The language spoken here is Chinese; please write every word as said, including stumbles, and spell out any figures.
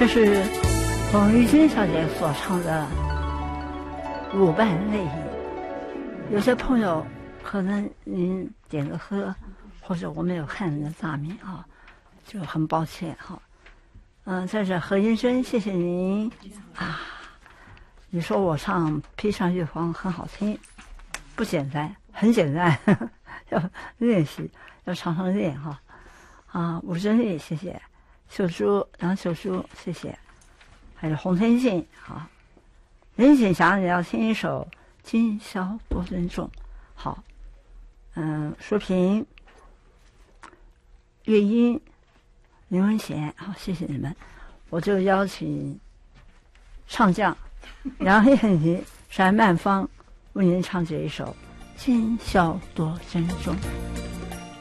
这是冯玉珍小姐所唱的《舞伴泪影》。有些朋友可能您点个歌，或者我没有看您的大名啊，就很抱歉哈。嗯，在这何银珍，谢谢您啊！你说我唱《披上月光》很好听，不简单，很简单，呵呵要练习，要常常练哈。啊，吴珍丽，谢谢。秀珠，杨秀珠，谢谢。还有洪天信，好。林锦祥，你要听一首《今宵多珍重》，好。嗯，淑萍、乐音、林文贤，好，谢谢你们。我就邀请唱将杨燕妮、翟曼芳为您唱这一首《今宵多珍重》。